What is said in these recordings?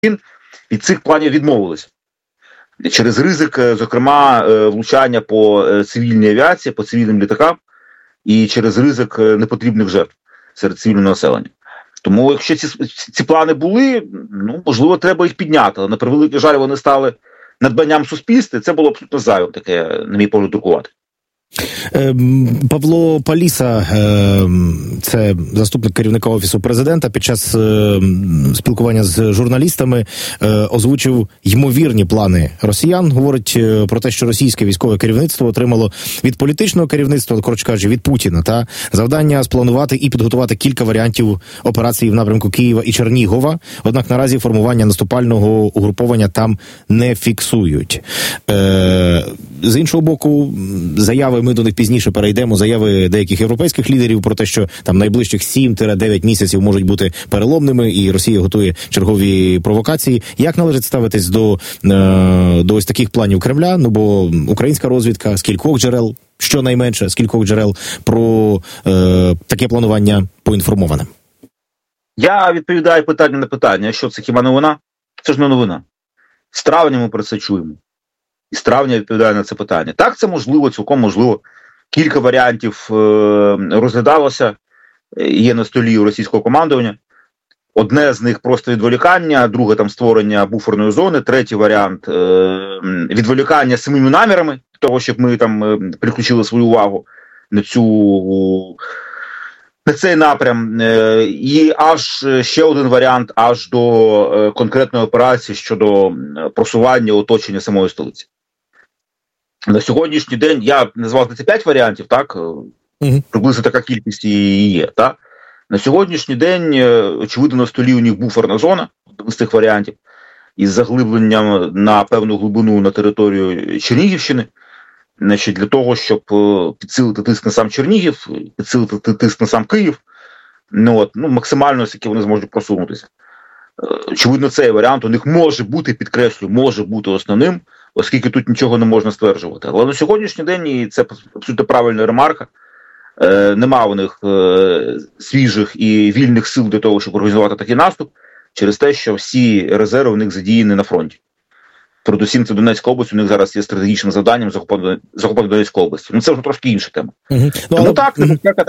від цих планів відмовилися. Через ризик, зокрема, влучання по цивільній авіації, по цивільним літакам, і через ризик непотрібних жертв серед цивільного населення. Тому, якщо ці плани були, ну, можливо, треба їх підняти. Але, на превеликий жаль, вони стали надбанням суспільства, і це було абсолютно зайвим таке, на мій погляд, друкувати. Павло Паліса, це заступник керівника Офісу Президента, під час спілкування з журналістами озвучив ймовірні плани росіян. Говорить про те, що російське військове керівництво отримало від політичного керівництва, коротше кажучи, від Путіна, завдання спланувати і підготувати кілька варіантів операції в напрямку Києва і Чернігова. Однак наразі формування наступального угруповання там не фіксують. З іншого боку, заяви, ми до них пізніше перейдемо, заяви деяких європейських лідерів про те, що там найближчих 7-9 місяців можуть бути переломними, і Росія готує чергові провокації. Як належить ставитись до ось таких планів Кремля? Ну, бо українська розвідка з кількох джерел, щонайменше з кількох джерел, про таке планування поінформована. Я відповідаю питання на питання. Що це, хіба новина? Це ж не новина. З травня ми про це чуємо. І з травня відповідає на це питання. Так, це можливо, цілком можливо. Кілька варіантів розглядалося, є на столі у російського командування. Одне з них просто відволікання, друге там створення буферної зони, третій варіант відволікання самими намірами, того, щоб ми там переключили свою увагу на цей напрям. І аж ще один варіант, аж до конкретної операції щодо просування, оточення самої столиці. На сьогоднішній день я назвав 35 варіантів, так? Приблизно така кількість і є, так? На сьогоднішній день, очевидно, на столі у них буферна зона з цих варіантів із заглибленням на певну глибину на територію Чернігівщини. Значить, для того, щоб підсилити тиск на сам Чернігів, підсилити тиск на сам Київ, максимально, скільки вони зможуть просунутися. Очевидно, цей варіант у них може бути, підкреслюю, може бути основним, оскільки тут нічого не можна стверджувати. Але на сьогоднішній день, і це абсолютно правильна ремарка, нема у них свіжих і вільних сил для того, щоб організувати такий наступ, через те, що всі резерви у них задіяні на фронті. Передусім, це Донецька область, у них зараз є стратегічним завданням захопити Донецьку область. Це вже трошки інша тема. Тому так, небезпека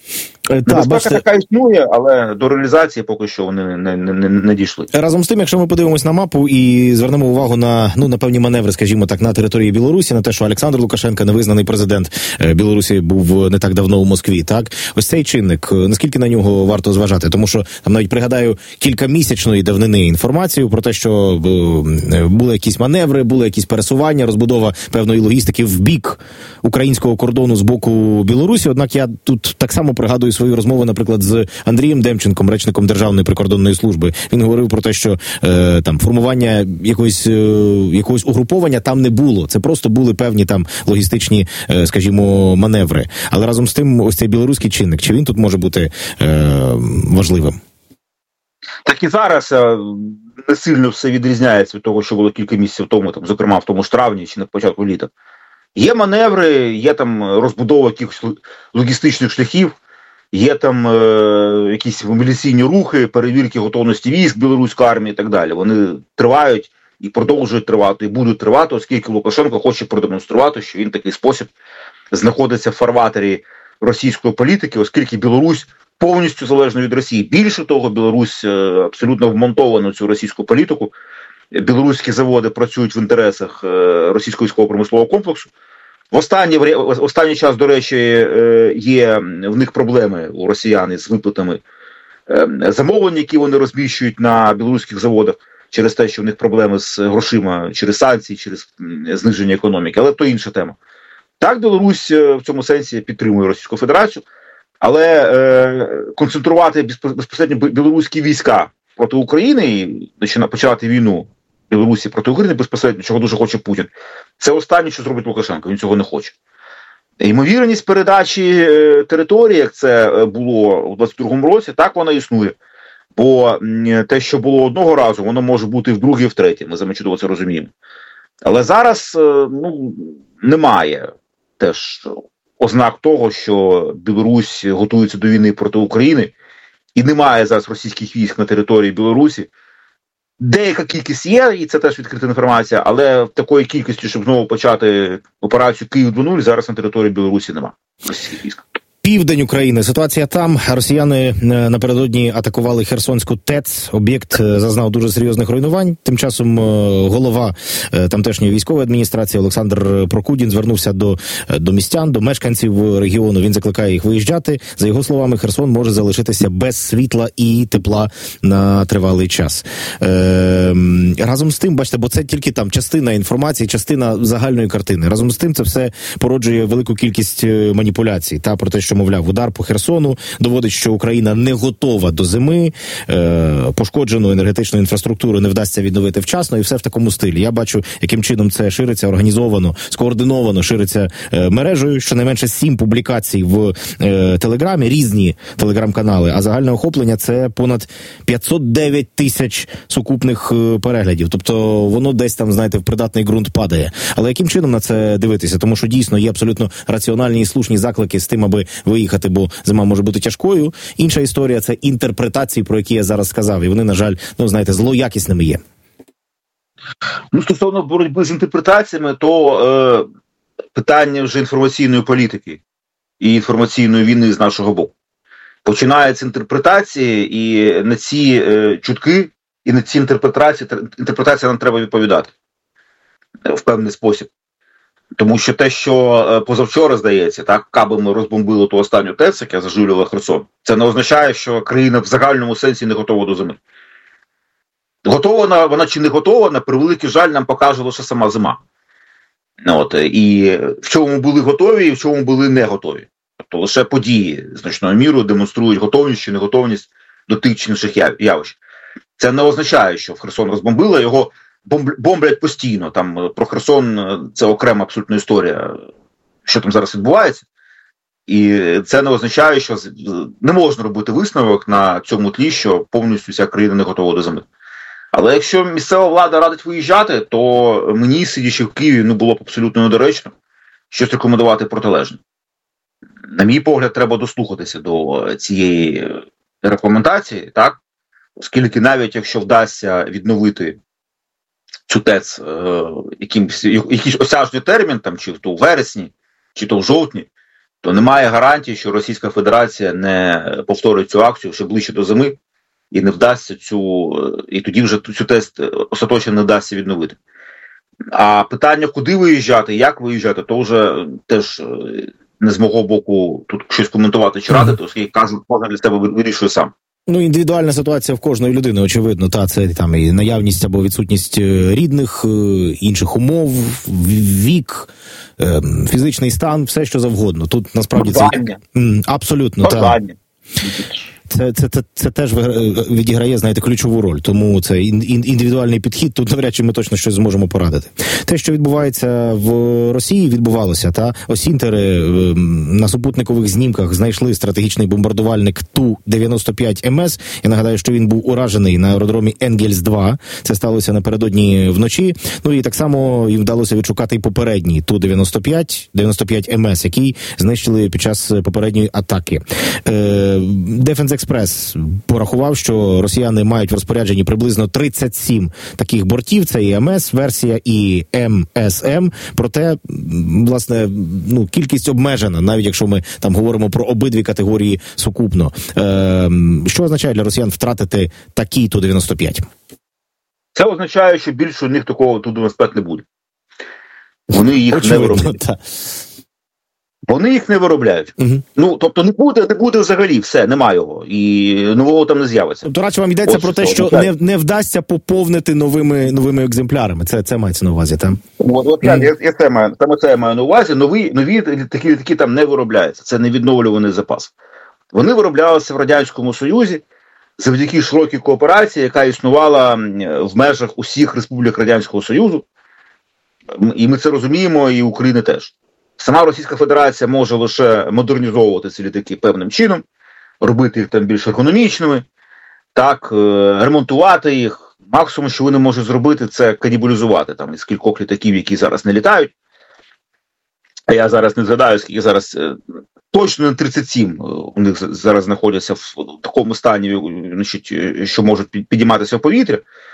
така існує, але до реалізації поки що вони не дійшли. Разом з тим, якщо ми подивимось на мапу і звернемо увагу на певні маневри, скажімо так, на території Білорусі, на те, що Олександр Лукашенко, невизнаний президент Білорусі, був не так давно у Москві, так? Ось цей чинник, наскільки на нього варто зважати? Тому що, там навіть пригадаю, кількамісячної давнини інформацію про те, що були якісь маневри, були якісь пересування, розбудова певної логістики в бік українського кордону з боку Білорусі. Однак я тут так само пригадую свої розмови, наприклад, з Андрієм Демченком, речником Державної прикордонної служби. Він говорив про те, що там формування якогось угруповання там не було. Це просто були певні там логістичні, скажімо, маневри. Але разом з тим, ось цей білоруський чинник, чи він тут може бути важливим? Так і зараз не сильно все відрізняється від того, що було кілька місяців тому, там, зокрема в тому ж травні чи на початку літа. Є маневри, є там розбудова якихось логістичних шляхів, є там якісь мобілізаційні рухи, перевірки готовності військ білоруської армії і так далі. Вони тривають і продовжують тривати, і будуть тривати, оскільки Лукашенко хоче продемонструвати, що він в такий спосіб знаходиться в фарватері російської політики, оскільки Білорусь повністю залежна від Росії. Більше того, Білорусь абсолютно вмонтована в цю російську політику. Білоруські заводи працюють в інтересах російського військово-промислового комплексу. В останній час, до речі, є в них проблеми у росіян із виплатами замовлень, які вони розміщують на білоруських заводах, через те, що в них проблеми з грошима, через санкції, через зниження економіки. Але то інша тема. Так, Білорусь в цьому сенсі підтримує Російську Федерацію, але концентрувати безпосередньо білоруські війська проти України і почати війну Білорусі проти України безпосередньо, чого дуже хоче Путін, це останнє, що зробить Лукашенко, він цього не хоче. Ймовірність передачі території, як це було у 22-му році, так вона існує. Бо те, що було одного разу, воно може бути і в другий, і в третій, ми чудово це розуміємо. Але зараз немає теж ознак того, що Білорусь готується до війни проти України, і немає зараз російських військ на території Білорусі, Деяка кількість є, і це теж відкрита інформація, але в такої кількості, щоб знову почати операцію Київ 2.0, зараз на території Білорусі нема російських військ. Південь України. Ситуація там. Росіяни напередодні атакували Херсонську ТЕЦ. Об'єкт зазнав дуже серйозних руйнувань. Тим часом голова тамтешньої військової адміністрації Олександр Прокудін звернувся до містян, до мешканців регіону. Він закликає їх виїжджати. За його словами, Херсон може залишитися без світла і тепла на тривалий час. Разом з тим, бачите, бо це тільки там частина інформації, частина загальної картини. Разом з тим, це все породжує велику кількість маніпуляцій та про те, що, мовляв, удар по Херсону доводить, що Україна не готова до зими, пошкоджену енергетичну інфраструктуру не вдасться відновити вчасно, і все в такому стилі. Я бачу, яким чином це шириться організовано, скоординовано шириться мережею. Щонайменше 7 публікацій в Телеграмі, різні телеграм-канали, а загальне охоплення – це понад 509 тисяч сукупних переглядів. Тобто воно десь там, знаєте, в придатний ґрунт падає. Але яким чином на це дивитися? Тому що дійсно є абсолютно раціональні і слушні заклики з тим, аби виїхати, бо зима може бути тяжкою. Інша історія – це інтерпретації, про які я зараз сказав. І вони, на жаль, злоякісними є. Стосовно боротьби з інтерпретаціями, то питання вже інформаційної політики і інформаційної війни з нашого боку. Починаються інтерпретації, і на ці чутки, і на ці інтерпретації нам треба відповідати в певний спосіб. Тому що те, що позавчора, здається, так, кабами розбомбили ту останню ТЕЦ, яка заживлювала Херсон, це не означає, що країна в загальному сенсі не готова до зими. Готова вона чи не готова, на превеликий жаль, нам покаже лише сама зима. І в чому були готові, і в чому були не готові. Тобто лише події значною мірою демонструють готовність чи неготовність до тих чи інших явищ. Це не означає, що в Херсон розбомбили, його бомблять постійно. Там про Херсон це окрема абсолютна історія, що там зараз відбувається. І це не означає, що не можна робити висновок на цьому тлі, що повністю вся країна не готова до зими. Але якщо місцева влада радить виїжджати, то мені, сидячи в Києві, було б абсолютно недоречно щось рекомендувати протилежне. На мій погляд, треба дослухатися до цієї рекомендації, так? Оскільки навіть якщо вдасться відновити цю ТЕЦ якийсь осяжний термін, там, чи то в вересні, чи то в жовтні, то немає гарантії, що Російська Федерація не повторить цю акцію ще ближче до зими і не вдасться і тоді вже цю ТЕЦ остаточно не вдасться відновити. А питання, куди виїжджати, як виїжджати, то вже теж не з мого боку тут щось коментувати чи радити, оскільки кажуть, кожен для себе вирішує сам. Індивідуальна ситуація в кожної людини, очевидно, це там і наявність або відсутність рідних, інших умов, вік, фізичний стан, все що завгодно. Тут насправді бажання. Абсолютно, так. Це теж відіграє, знаєте, ключову роль. Тому це індивідуальний підхід, тут навряд чи ми точно щось зможемо порадити. Те, що відбувається в Росії, відбувалося. Осінтери на супутникових знімках знайшли стратегічний бомбардувальник Ту-95МС. Я нагадаю, що він був уражений на аеродромі Енгельс-2. Це сталося напередодні вночі. І так само їм вдалося відшукати і попередній Ту-95МС, який знищили під час попередньої атаки. Defense Express порахував, що росіяни мають в розпорядженні приблизно 37 таких бортів. Це і МС-версія, і МСМ. Проте, власне, кількість обмежена, навіть якщо ми там говоримо про обидві категорії сукупно. Що означає для росіян втратити такі Ту-95? Це означає, що більше у них такого Ту-95 не буде. Вони їх не виробляють. Вони їх не виробляють. Тобто не буде взагалі, все, немає його. І нового там не з'явиться. Тобто радше вам йдеться про те, що не вдасться поповнити новими екземплярами. Це мається на увазі, так? Саме це я маю на увазі. Нові такі літаки там не виробляються. Це невідновлюваний запас. Вони вироблялися в Радянському Союзі завдяки широкій кооперації, яка існувала в межах усіх республік Радянського Союзу. І ми це розуміємо, і Україна теж. Сама Російська Федерація може лише модернізовувати ці літаки певним чином, робити їх там більш економічними, так, ремонтувати їх. Максимум, що вони можуть зробити, це канібалізувати там із кількох літаків, які зараз не літають. А я зараз не згадаю, скільки зараз, точно не 37 у них зараз знаходяться в такому стані, що можуть підійматися в повітря.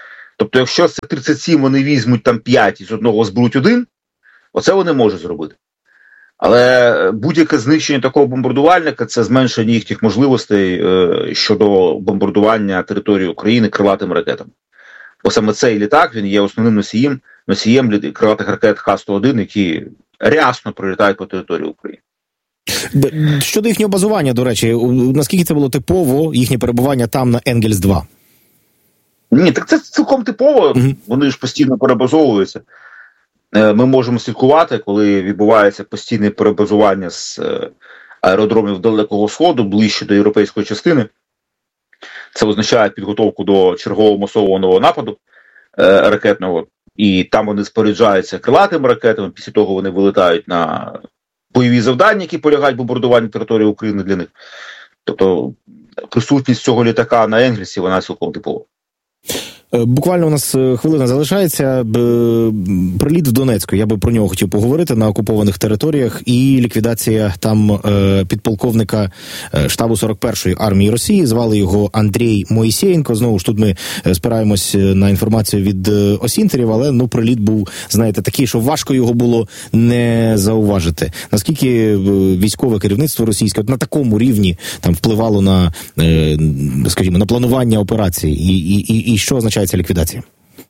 Тобто, якщо з цих 37 вони візьмуть там 5 і з одного зберуть 1, оце вони можуть зробити. Але будь-яке знищення такого бомбардувальника – це зменшення їхніх можливостей щодо бомбардування території України крилатими ракетами. Бо саме цей літак, він є основним носієм крилатих ракет Х-101, які рясно прилітають по території України. Щодо їхнього базування, до речі, наскільки це було типово, їхнє перебування там на Енгельс-2? Ні, так це цілком типово, вони ж постійно перебазовуються. Ми можемо слідкувати, коли відбувається постійне перебазування з аеродромів Далекого Сходу ближче до європейської частини. Це означає підготовку до чергового масованого нападу ракетного. І там вони споряджаються крилатими ракетами, після того вони вилітають на бойові завдання, які полягають в бомбардуванні території України для них. Тобто присутність цього літака на Енгельсі, вона цілком типова. Буквально у нас хвилина залишається. Приліт в Донецьку, я би про нього хотів поговорити, на окупованих територіях, і ліквідація там підполковника штабу 41-ї армії Росії, звали його Андрій Моїсеєнко. Знову ж тут ми спираємось на інформацію від осінтерів, але приліт був, знаєте, такий, що важко його було не зауважити. Наскільки військове керівництво російське на такому рівні там впливало на, скажімо, на планування операції, і що означає ця ліквідація?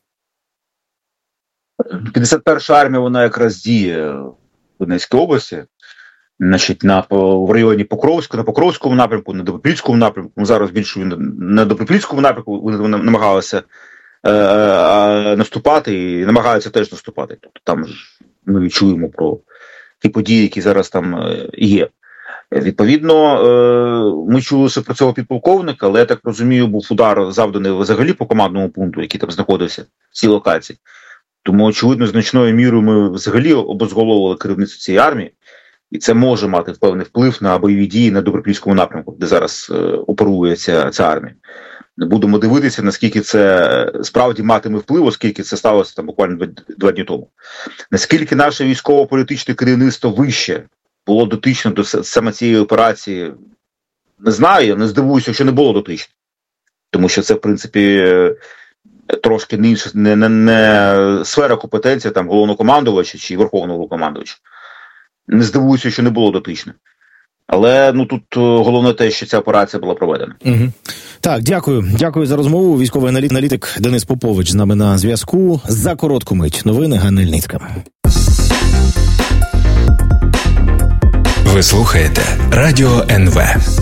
51-ша армія, вона якраз діє в Донецькій області, значить, в районі Покровська, на Покровському напрямку, на Добропільському напрямку. Зараз більше на Добропільському напрямку вони намагалися наступати і намагаються теж наступати. Тобто там ми відчуємо про ті події, які зараз там є. Відповідно, ми чули про цього підполковника, але, я так розумію, був удар завданий взагалі по командному пункту, який там знаходився в цій локації. Тому, очевидно, значною мірою ми взагалі обезголовили керівництво цієї армії, і це може мати певний вплив на бойові дії на Добропільському напрямку, де зараз оперує ця армія. Будемо дивитися, наскільки це справді матиме вплив, оскільки це сталося там буквально 2 дні тому. Наскільки наше військово-політичне керівництво вище було дотично до саме цієї операції, не знаю, я не здивуюся, якщо не було дотично. Тому що це, в принципі, трошки не сфера компетенції там головнокомандувача чи верховного головнокомандувача. Не здивуюся, що не було дотично. Але тут головне те, що ця операція була проведена. Угу. Так, дякую. Дякую за розмову. Військовий аналітик Денис Попович з нами на зв'язку. За коротку мить. Новини Ганна Ільницька. Ви слухаєте Радіо НВ.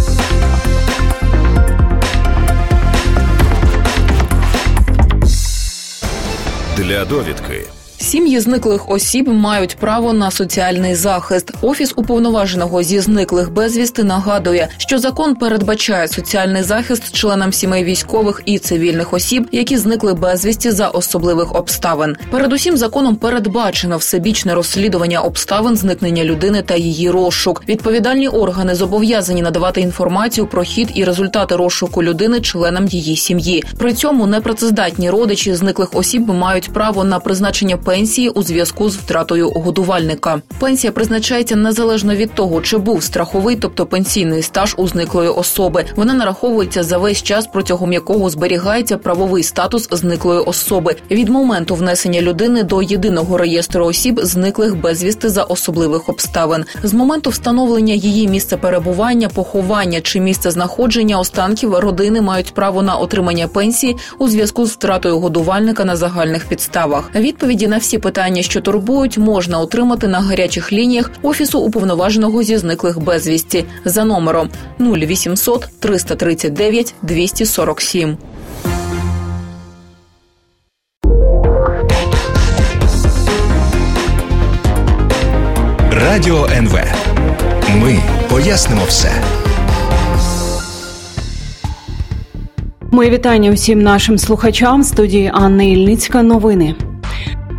Для довідки. Сім'ї зниклих осіб мають право на соціальний захист. Офіс уповноваженого зі зниклих безвісти нагадує, що закон передбачає соціальний захист членам сімей військових і цивільних осіб, які зникли безвісті за особливих обставин. Передусім, законом передбачено всебічне розслідування обставин зникнення людини та її розшук. Відповідальні органи зобов'язані надавати інформацію про хід і результати розшуку людини членам її сім'ї. При цьому непрацездатні родичі зниклих осіб мають право на призначення пенсії у зв'язку з втратою годувальника. Пенсія призначається незалежно від того, чи був страховий, тобто пенсійний стаж у зниклої особи. Вона нараховується за весь час, протягом якого зберігається правовий статус зниклої особи від моменту внесення людини до єдиного реєстру осіб, зниклих безвісти за особливих обставин. З моменту встановлення її місця перебування, поховання чи місця знаходження останків родини мають право на отримання пенсії у зв'язку з втратою годувальника на загальних підставах. Відповіді на всі питання, що турбують, можна отримати на гарячих лініях Офісу уповноваженого зі зниклих безвісті за номером 0800 339 247. Радіо НВ. Ми пояснимо все. Мої вітання усім нашим слухачам. В студії Анна Ільницька. Новини.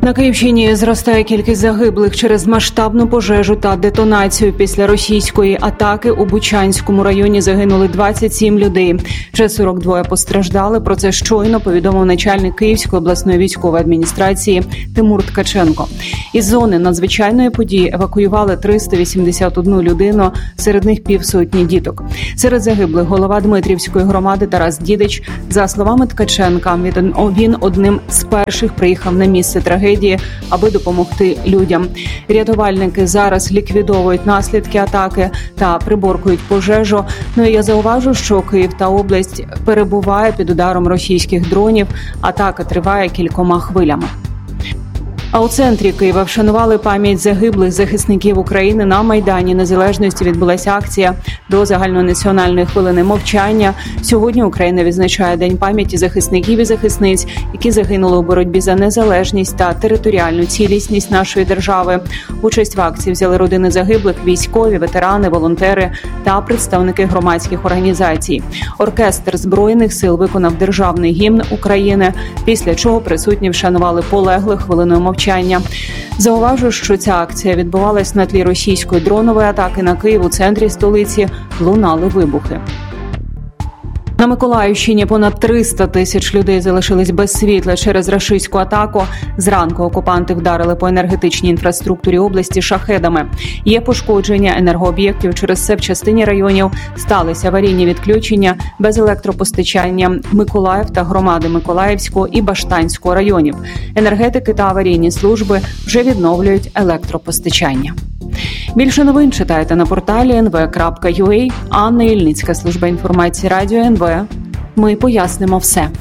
На Київщині зростає кількість загиблих через масштабну пожежу та детонацію. Після російської атаки у Бучанському районі загинули 27 людей. Вже 42 постраждали. Про це щойно повідомив начальник Київської обласної військової адміністрації Тимур Ткаченко. Із зони надзвичайної події евакуювали 381 людину, серед них півсотні діток. Серед загиблих голова Дмитрівської громади Тарас Дідич. За словами Ткаченка, він одним з перших приїхав на місце трагедії, аби допомогти людям. Рятувальники зараз ліквідовують наслідки атаки та приборкують пожежу. Ну і я зауважу, що Київ та область перебуває під ударом російських дронів. Атака триває кількома хвилями. А у центрі Києва вшанували пам'ять загиблих захисників України. На Майдані Незалежності відбулася акція до загальнонаціональної хвилини мовчання. Сьогодні Україна відзначає День пам'яті захисників і захисниць, які загинули у боротьбі за незалежність та територіальну цілісність нашої держави. Участь в акції взяли родини загиблих, військові, ветерани, волонтери та представники громадських організацій. Оркестр Збройних сил виконав державний гімн України, після чого присутні вшанували полеглих хвилиною мовчання. Зауважу, що ця акція відбувалась на тлі російської дронової атаки на Київ. У центрі столиці лунали вибухи. На Миколаївщині понад 300 тисяч людей залишились без світла через рашистську атаку. Зранку окупанти вдарили по енергетичній інфраструктурі області шахедами. Є пошкодження енергооб'єктів, через це в частині районів сталися аварійні відключення без електропостачання. Миколаїв та громади Миколаївського і Баштанського районів. Енергетики та аварійні служби вже відновлюють електропостачання. Більше новин читайте на порталі nv.ua. Анна Ільницька, служба інформації радіо НВ. Ми пояснимо все.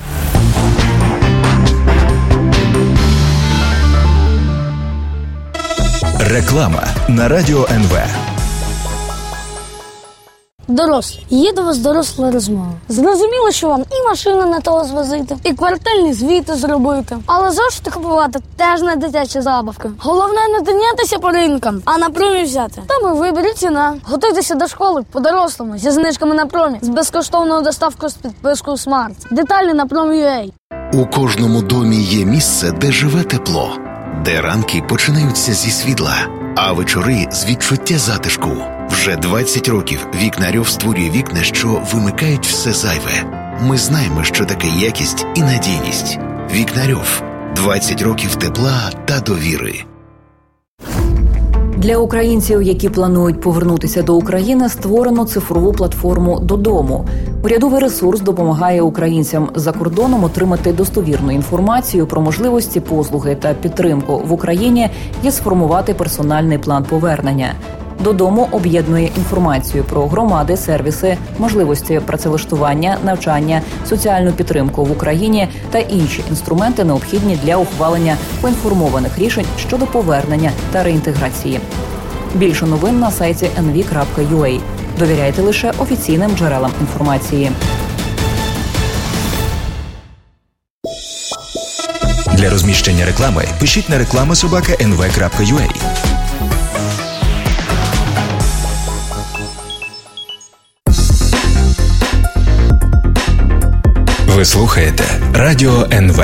Реклама на радіо НВ. Дорослі. Є до вас доросла розмова. Зрозуміло, що вам і машину не того звозити, і квартальні звіти зробити. Але зошити купувати теж не дитячі забавки. Головне не тинятися по ринкам, а на промі взяти. Там і вибір, і ціна. Готуйтеся до школи по-дорослому, зі знижками на промі, з безкоштовною доставкою з підпискою Смарт. Деталі на Промі.ua. У кожному домі є місце, де живе тепло, де ранки починаються зі світла, а вечори з відчуття затишку. Вже 20 років Вікнарьов створює вікна, що вимикають все зайве. Ми знаємо, що таке якість і надійність. Вікнарьов. 20 років тепла та довіри. Для українців, які планують повернутися до України, створено цифрову платформу «Додому». Урядовий ресурс допомагає українцям за кордоном отримати достовірну інформацію про можливості послуги та підтримку в Україні і сформувати персональний план повернення. «Додому» об'єднує інформацію про громади, сервіси, можливості працевлаштування, навчання, соціальну підтримку в Україні та інші інструменти, необхідні для ухвалення поінформованих рішень щодо повернення та реінтеграції. Більше новин на сайті nv.ua. Довіряйте лише офіційним джерелам інформації. Для розміщення реклами пишіть на reklama@nv.ua. Ви слухаєте Радіо НВ.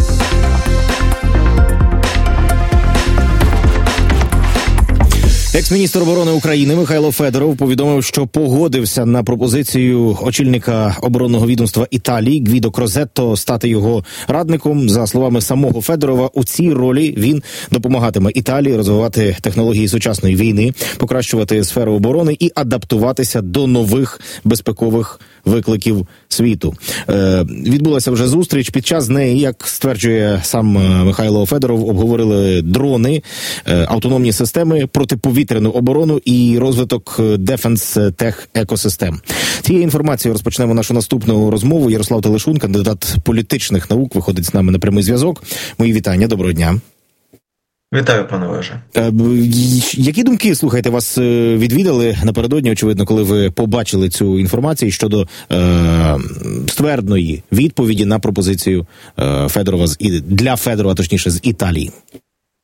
Екс-міністр оборони України Михайло Федоров повідомив, що погодився на пропозицію очільника оборонного відомства Італії Гвідо Крозетто стати його радником. За словами самого Федорова, у цій ролі він допомагатиме Італії розвивати технології сучасної війни, покращувати сферу оборони і адаптуватися до нових безпекових викликів світу. Відбулася вже зустріч. Під час неї, як стверджує сам Михайло Федоров, обговорили дрони, автономні системи, протиповітряну оборону і розвиток дефенс-тех-екосистем. Цією інформацією розпочнемо нашу наступну розмову. Ярослав Телешун, кандидат політичних наук, виходить з нами на прямий зв'язок. Мої вітання, доброго дня. Вітаю, пане Олеже. Які думки, слухайте, вас відвідали напередодні, очевидно, коли ви побачили цю інформацію щодо ствердної відповіді на пропозицію Федорова для Федорова, точніше, з Італії?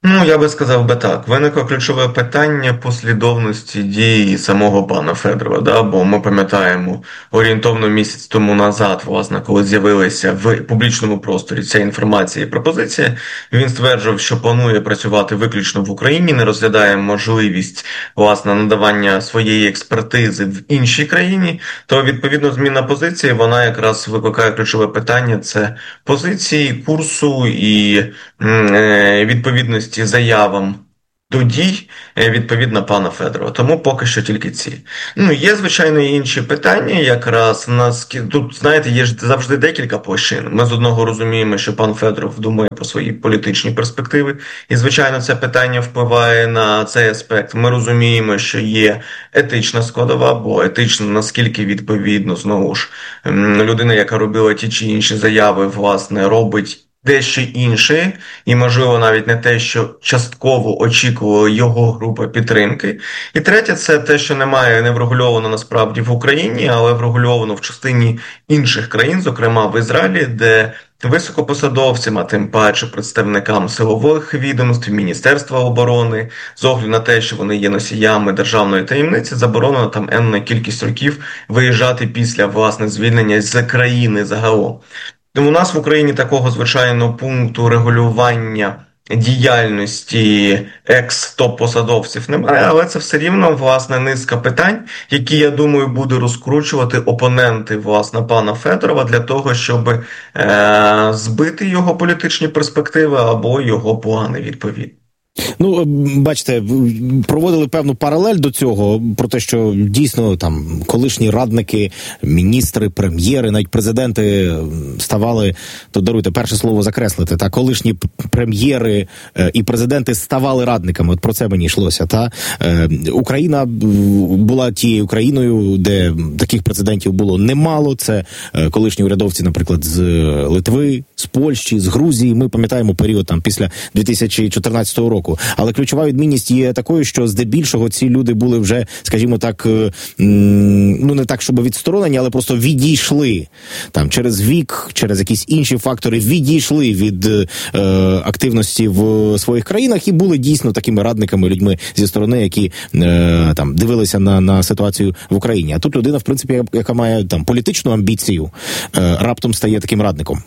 Я би сказав би так. Виникло ключове питання послідовності дії самого пана Федорова. Да? Бо ми пам'ятаємо, орієнтовно місяць тому назад, власне, коли з'явилася в публічному просторі ця інформація і пропозиція, він стверджував, що планує працювати виключно в Україні, не розглядає можливість, власне, надавання своєї експертизи в іншій країні, то, відповідно, зміна позиції, вона якраз викликає ключове питання – це позиції, курсу і відповідності заявам до дій, відповідно, пана Федорова. Тому поки що тільки ці. Є, звичайно, і інші питання. Якраз тут, знаєте, є ж завжди декілька площин. Ми з одного розуміємо, що пан Федоров думає про свої політичні перспективи. І, звичайно, це питання впливає на цей аспект. Ми розуміємо, що є етична складова, бо етично, наскільки відповідно, знову ж, людина, яка робила ті чи інші заяви, власне, робить дещо інше, і, можливо, навіть не те, що частково очікувала його група підтримки. І третє, це те, що не врегульовано насправді в Україні, але врегульовано в частині інших країн, зокрема в Ізраїлі, де високопосадовцям, а тим паче представникам силових відомств, Міністерства оборони, з огляду на те, що вони є носіями державної таємниці, заборонено там енну кількість років виїжджати після, власне, звільнення з країни загалом. У нас в Україні такого, звичайно, пункту регулювання діяльності екс-топ-посадовців немає, але це все рівно, власне, низка питань, які, я думаю, буде розкручувати опоненти, власне, пана Федорова для того, щоб збити його політичні перспективи або його плани відповідно. Бачите, проводили певну паралель до цього, про те, що дійсно там колишні радники, міністри, прем'єри, навіть президенти ставали, то даруйте, перше слово закреслити, та колишні прем'єри і президенти ставали радниками, от про це мені йшлося, та Україна була тією країною, де таких президентів було немало, це колишні урядовці, наприклад, з Литви, з Польщі, з Грузії, ми пам'ятаємо період там після 2014 року. Але ключова відмінність є такою, що здебільшого ці люди були вже, скажімо так, не так, щоб відсторонені, але просто відійшли там через вік, через якісь інші фактори, відійшли від активності в своїх країнах і були дійсно такими радниками, людьми зі сторони, які там дивилися на ситуацію в Україні. А тут людина, в принципі, яка має там політичну амбіцію, раптом стає таким радником.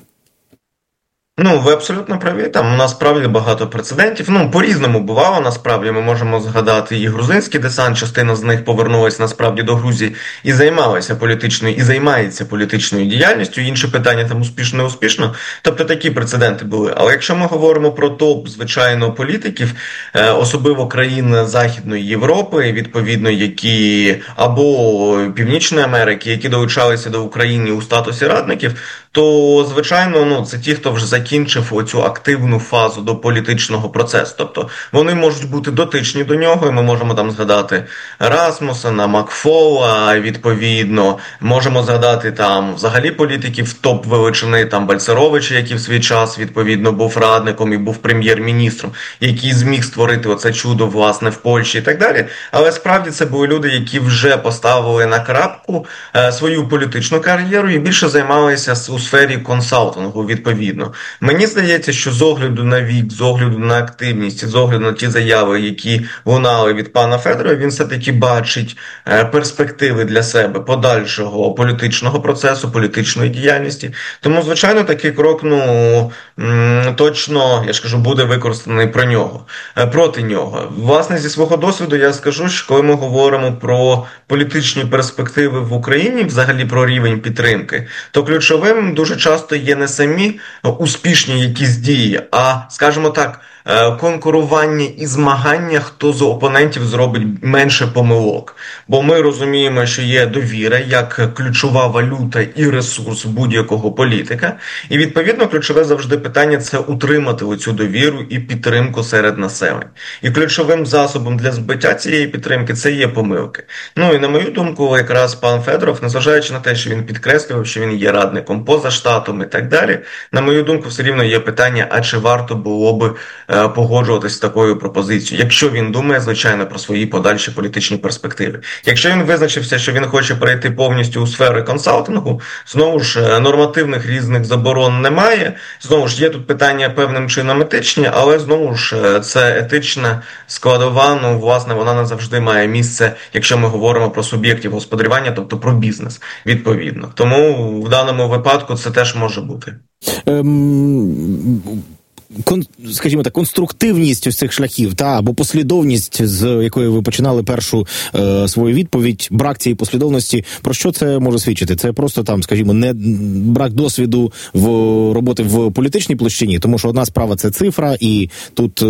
Ви абсолютно праві. Там насправді багато прецедентів. По-різному бувало, насправді. Ми можемо згадати і грузинський десант, частина з них повернулася насправді до Грузії і займається політичною діяльністю. Інші питання там успішно-неуспішно. Тобто такі прецеденти були. Але якщо ми говоримо про топ, звичайно, політиків, особливо країн Західної Європи, відповідно, які або Північної Америки, які долучалися до України у статусі радників, то, звичайно, це ті, хто вже закінчив оцю активну фазу до політичного процесу. Тобто вони можуть бути дотичні до нього, і ми можемо там згадати Расмусена, Макфола, відповідно, можемо згадати там взагалі політиків топ-величини, там Бальцеровича, який в свій час, відповідно, був радником і був прем'єр-міністром, який зміг створити оце чудо, власне, в Польщі і так далі. Але справді це були люди, які вже поставили на крапку свою політичну кар'єру і більше займалися у сфері консалтингу, відповідно. Мені здається, що з огляду на вік, з огляду на активність, з огляду на ті заяви, які лунали від пана Федорова, він все-таки бачить перспективи для себе подальшого політичного процесу, політичної діяльності. Тому, звичайно, такий крок, точно, я ж кажу, буде використаний проти нього. Власне, зі свого досвіду я скажу, що коли ми говоримо про політичні перспективи в Україні, взагалі про рівень підтримки, то ключовим дуже часто є не самі успішні якісь дії, а, скажімо так, конкурування і змагання, хто з опонентів зробить менше помилок. Бо ми розуміємо, що є довіра як ключова валюта і ресурс будь-якого політика. І, відповідно, ключове завжди питання – це утримати оцю довіру і підтримку серед населення. І ключовим засобом для збиття цієї підтримки – це є помилки. І, на мою думку, якраз пан Федоров, незважаючи на те, що він підкреслював, що він є радником поза штатом і так далі, на мою думку, все рівно є питання, а чи варто було б погоджуватися з такою пропозицією, якщо він думає, звичайно, про свої подальші політичні перспективи. Якщо він визначився, що він хоче перейти повністю у сфери консалтингу, знову ж нормативних різних заборон немає, знову ж є тут питання певним чином етичні, але знову ж це етична складова, ну, власне, вона не завжди має місце, якщо ми говоримо про суб'єктів господарювання, тобто про бізнес, відповідно. Тому в даному випадку це теж може бути. Скажімо так, конструктивність ось цих шляхів, або послідовність, з якої ви починали першу свою відповідь, брак цієї послідовності, про що це може свідчити? Це просто там, скажімо, не брак досвіду в роботи в політичній площині, тому що одна справа – це цифра, і тут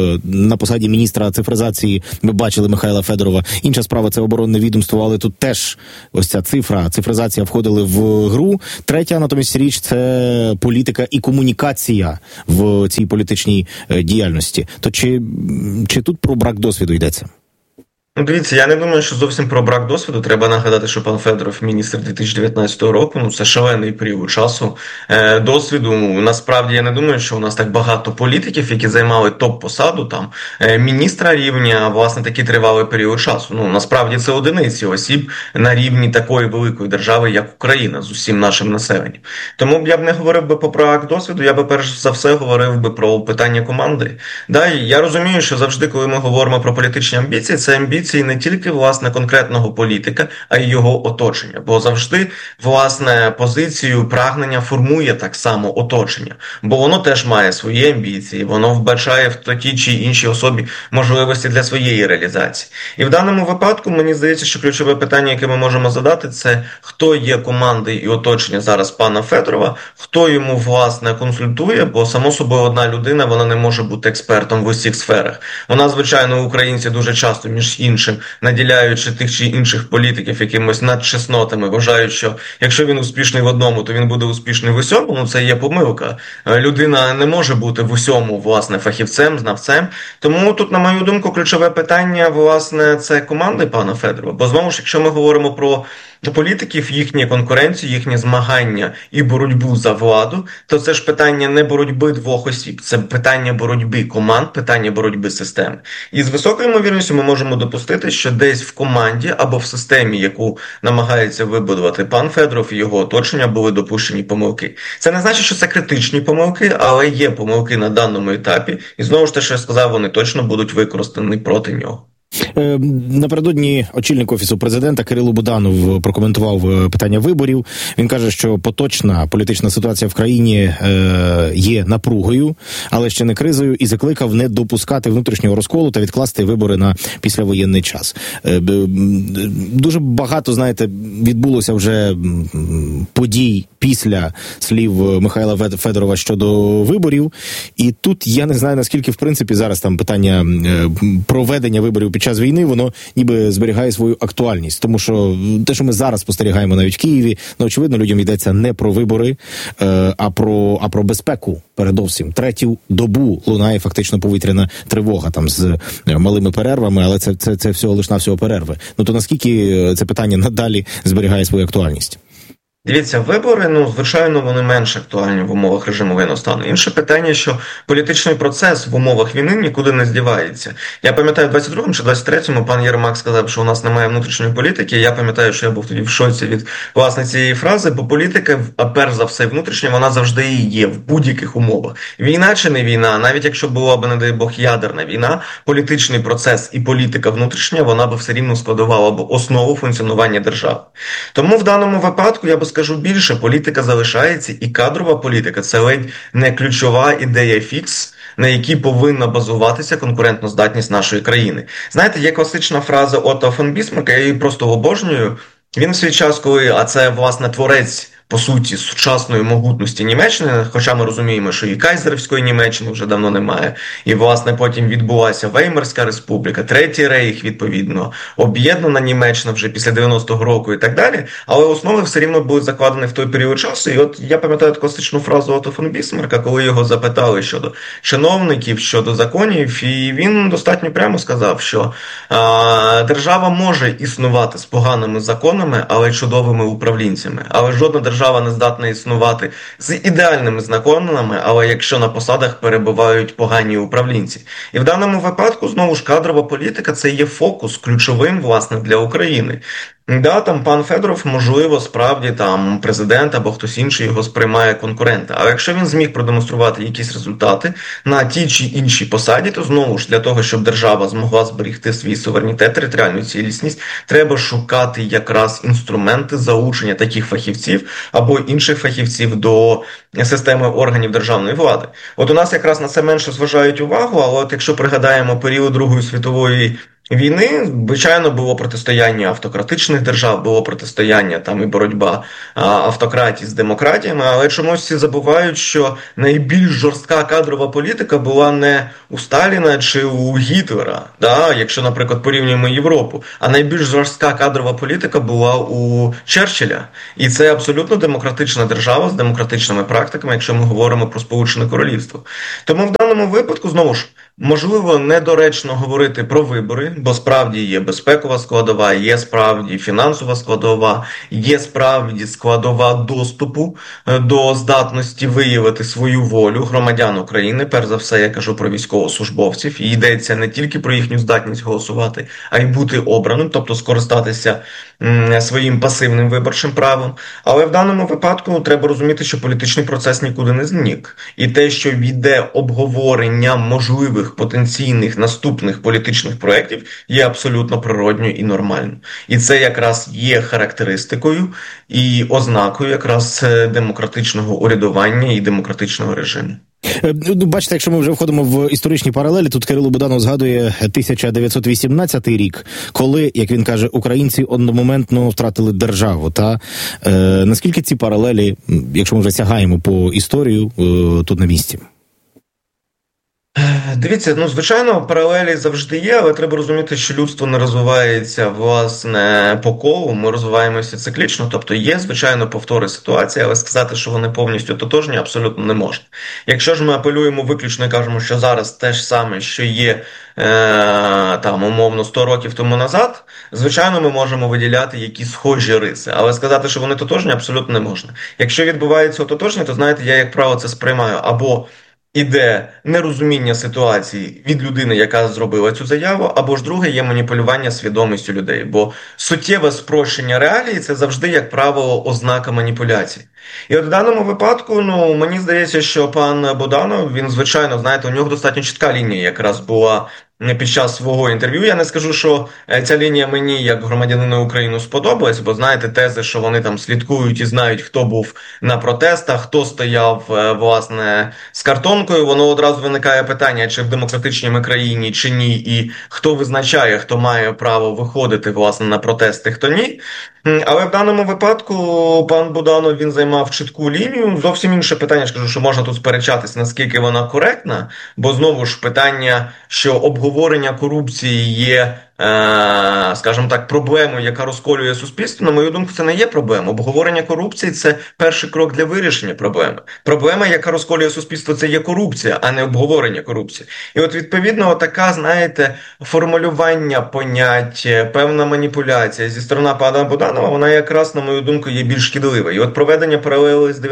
на посаді міністра цифризації ми бачили Михайла Федорова. Інша справа – це оборонне відомство, але тут теж ось ця цифризація входили в гру. Третя, натомість, річ – це політика і комунікація в цій політичній діяльності. То чи тут про брак досвіду йдеться? Ну, дивіться, я не думаю, що зовсім про брак досвіду. Треба нагадати, що пан Федоров міністр 2019 року, ну це шалений період часу досвіду. Насправді, я не думаю, що у нас так багато політиків, які займали топ-посаду, там, міністра рівня, власне, такий тривалий період часу. Ну, насправді, це одиниці осіб на рівні такої великої держави, як Україна, з усім нашим населенням. Тому я б не говорив би про брак досвіду, я би перш за все говорив би про питання команди. Да, і я розумію, що завжди, коли ми говоримо про політичні амбіції, це амбіції не тільки, власне, конкретного політика, а й його оточення. Бо завжди, власне, позицію прагнення формує так само оточення. Бо воно теж має свої амбіції, воно вбачає в тій чи іншій особі можливості для своєї реалізації. І в даному випадку, мені здається, що ключове питання, яке ми можемо задати, це хто є командою і оточення зараз пана Федорова, хто йому, власне, консультує, бо, само собою, одна людина, вона не може бути експертом в усіх сферах. Вона, звичайно, українці дуже часто, між іншим, наділяючи тих чи інших політиків якимось надчеснотами, вважають, що якщо він успішний в одному, то він буде успішний в усьому. Ну, це є помилка. Людина не може бути в усьому, власне, фахівцем, знавцем. Тому тут, на мою думку, ключове питання, власне, це команди пана Федорова. Бо, знову ж, якщо ми говоримо про політиків, їхні конкуренції, їхні змагання і боротьбу за владу, то це ж питання не боротьби двох осіб, це питання боротьби команд, питання боротьби системи. І з високою ймовірністю ми можемо допустити, що десь в команді або в системі, яку намагається вибудувати пан Федоров і його оточення, були допущені помилки. Це не значить, що це критичні помилки, але є помилки на даному етапі. І знову ж те, що я сказав, вони точно будуть використані проти нього. Напередодні очільник Офісу президента Кирило Буданов прокоментував питання виборів. Він каже, що поточна політична ситуація в країні є напругою, але ще не кризою, і закликав не допускати внутрішнього розколу та відкласти вибори на післявоєнний час. Дуже багато, знаєте, відбулося вже подій після слів Михайла Федорова щодо виборів, і тут я не знаю, наскільки, в принципі, зараз там питання проведення виборів під час війни, воно ніби зберігає свою актуальність. Тому що те, що ми зараз спостерігаємо навіть в Києві, ну, очевидно, людям йдеться не про вибори, а про безпеку передовсім. Третю добу лунає фактично повітряна тривога там з малими перервами, але це всього лиш навсього перерви. Ну то наскільки це питання надалі зберігає свою актуальність? Дивіться, вибори, ну, звичайно, вони менш актуальні в умовах режиму воєнного стану. Інше питання, що політичний процес в умовах війни нікуди не здівається. Я пам'ятаю, в 22-му чи 23-му пан Єрмак сказав, що у нас немає внутрішньої політики. Я пам'ятаю, що я був тоді в шоці від, власне, цієї фрази, бо політика, а перш за все внутрішня, вона завжди і є в будь-яких умовах. Війна чи не війна, навіть якщо була б, не дай Бог, ядерна війна, політичний процес і політика внутрішня, вона би все рівно складувала б основу функціонування держави. Тому в даному випадку, я би скажу більше, політика залишається, і кадрова політика – це ледь не ключова ідея фікс, на якій повинна базуватися конкурентноздатність нашої країни. Знаєте, є класична фраза Отто фон Бісмарка, я її просто обожнюю. Він в свій час, коли, а це, власне, творець, по суті, сучасної могутності Німеччини, хоча ми розуміємо, що і Кайзерівської Німеччини вже давно немає, і, власне, потім відбулася Веймарська республіка, Третій рейх, відповідно, об'єднана Німеччина вже після 90-го року і так далі, але основи все рівно були закладені в той період часу, і от я пам'ятаю класичну фразу Отто фон Бісмарка, коли його запитали щодо чиновників, щодо законів, і він достатньо прямо сказав, що держава може існувати з поганими законами, але чудовими управлінцями, але жодна держава держава не здатна існувати з ідеальними законами, але якщо на посадах перебувають погані управлінці. І в даному випадку, знову ж, кадрова політика – це є фокус ключовим, власне, для України. Да, там пан Федоров, можливо, справді там президент або хтось інший його сприймає конкурента. Але якщо він зміг продемонструвати якісь результати на тій чи іншій посаді, то знову ж для того, щоб держава змогла зберегти свій суверенітет, територіальну цілісність, треба шукати якраз інструменти залучення таких фахівців або інших фахівців до системи органів державної влади. От у нас якраз на це менше зважають увагу, але от якщо пригадаємо період Другої світової війни, звичайно, було протистояння автократичних держав, було протистояння там і боротьба автократій з демократіями, але чомусь всі забувають, що найбільш жорстка кадрова політика була не у Сталіна чи у Гітлера, да, якщо, наприклад, порівнюємо Європу, а найбільш жорстка кадрова політика була у Черчилля. І це абсолютно демократична держава з демократичними практиками, якщо ми говоримо про Сполучене Королівство. Тому в даному випадку, знову ж, можливо, недоречно говорити про вибори, бо справді є безпекова складова, є справді фінансова складова, є справді складова доступу до здатності виявити свою волю громадян України. Перш за все, я кажу про військовослужбовців. І йдеться не тільки про їхню здатність голосувати, а й бути обраним, тобто скористатися своїм пасивним виборчим правом. Але в даному випадку треба розуміти, що політичний процес нікуди не зник. І те, що йде обговорення можливих потенційних наступних політичних проєктів, є абсолютно природньо і нормально. І це якраз є характеристикою і ознакою якраз демократичного урядування і демократичного режиму. Бачите, якщо ми вже входимо в історичні паралелі, тут Кирило Буданов згадує 1918 рік, коли, як він каже, українці одномоментно втратили державу. Та наскільки ці паралелі, якщо ми вже сягаємо по історію, тут на місці? Дивіться, звичайно, паралелі завжди є, але треба розуміти, що людство не розвивається, власне, по колу, ми розвиваємося циклічно, тобто є, звичайно, повтори ситуації, але сказати, що вони повністю тотожні, абсолютно не можна. Якщо ж ми апелюємо виключно і кажемо, що зараз те ж саме, що є, там, умовно, 100 років тому назад, звичайно, ми можемо виділяти якісь схожі риси, але сказати, що вони тотожні, абсолютно не можна. Якщо відбувається ототожні, то, знаєте, я, як правило, це сприймаю або іде нерозуміння ситуації від людини, яка зробила цю заяву, або ж друге є маніпулювання свідомістю людей. Бо суттєве спрощення реалії – це завжди, як правило, ознака маніпуляції. І от в даному випадку, мені здається, що пан Буданов, він, звичайно, знаєте, у нього достатньо чітка лінія якраз була під час свого інтерв'ю. Я не скажу, що ця лінія мені, як громадянину України, сподобалась, бо, знаєте, тези, що вони там слідкують і знають, хто був на протестах, хто стояв, власне, з картонкою, воно одразу виникає питання, чи в демократичній ми країні, чи ні, і хто визначає, хто має право виходити, власне, на протести, хто ні. Але в даному випадку пан Буданов, він займав чітку лінію. Зовсім інше питання, скажу, що можна тут сперечатися, наскільки вона коректна, бо знову ж питання, що обговорення корупції є, скажімо так, проблемою, яка розколює суспільство, на мою думку, це не є проблема. Обговорення корупції – це перший крок для вирішення проблеми. Проблема, яка розколює суспільство, це є корупція, а не обговорення корупції. І от, відповідно, така, знаєте, формулювання понять, певна маніпуляція зі сторони пана Буданова, вона якраз, на мою думку, є більш шкідлива. І от проведення паралелі з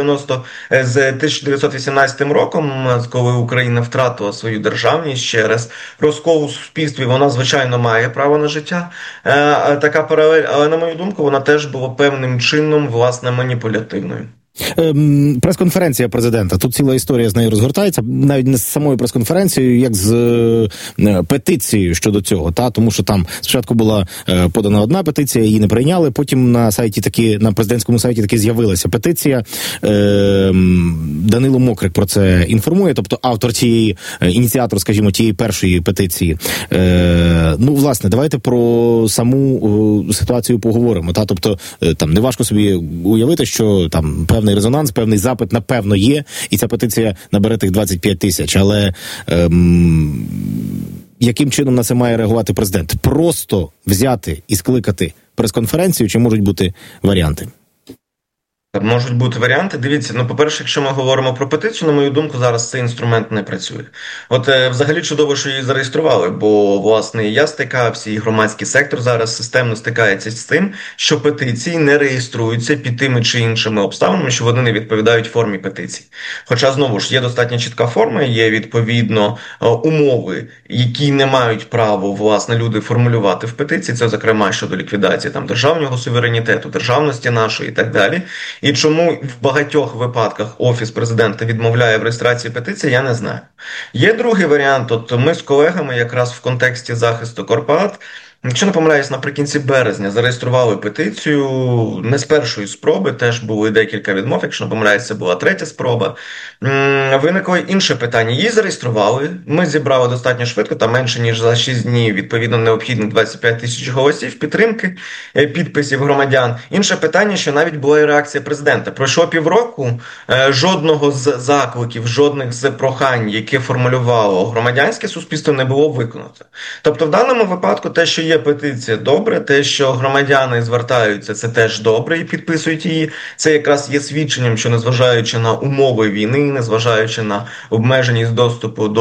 1918 роком, коли Україна втратила свою державність через розкол у суспільстві, вона, звичайно, має право на життя. Така паралель, але, на мою думку, вона теж була певним чином, власне, маніпулятивною. Прес-конференція президента. Тут ціла історія з нею розгортається, навіть не з самою прес-конференцією, як з петицією щодо цього. Тому що там спочатку була подана одна петиція, її не прийняли, потім на сайті на президентському сайті таки з'явилася петиція. Данило Мокрик про це інформує, тобто автор ініціатор, скажімо, тієї першої петиції. Власне, давайте про саму ситуацію поговоримо. Тобто, там неважко собі уявити, що там певний резонанс, певний запит, напевно, є, і ця петиція набере тих 25 тисяч. Але яким чином на це має реагувати президент? Просто взяти і скликати прес-конференцію, чи можуть бути варіанти? Можуть бути варіанти. Дивіться, по-перше, якщо ми говоримо про петицію, на мою думку, зараз цей інструмент не працює. Взагалі чудово, що її зареєстрували, бо, власне, я стикався, і громадський сектор зараз системно стикається з тим, що петиції не реєструються під тими чи іншими обставинами, що вони не відповідають формі петиції. Хоча, знову ж, є достатньо чітка форма, є, відповідно, умови, які не мають право, власне, люди формулювати в петиції, це, зокрема, щодо ліквідації державного суверенітету, державності нашої і так далі. І чому в багатьох випадках Офіс Президента відмовляє в реєстрації петиції, я не знаю. Є другий варіант, ми з колегами якраз в контексті захисту Карпат, якщо не помиляюсь, наприкінці березня зареєстрували петицію, не з першої спроби, теж були декілька відмов, якщо не помиляюсь, це була третя спроба. Виникло інше питання, її зареєстрували, ми зібрали достатньо швидко, там менше ніж за 6 днів, відповідно необхідно 25 тисяч голосів підтримки, підписів громадян. Інше питання, що навіть була і реакція президента. Пройшло півроку, жодного з закликів, жодних з прохань, які формулювало громадянське суспільство, не було виконано. Тобто в даному випадку те, що є петиція, добре, те, що громадяни звертаються, це теж добре і підписують її. Це якраз є свідченням, що незважаючи на умови війни, незважаючи на обмеженість доступу до